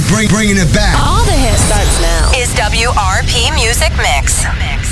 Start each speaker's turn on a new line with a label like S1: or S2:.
S1: bringing it back.
S2: All the hits starts now.
S3: Is WRP Music Mix.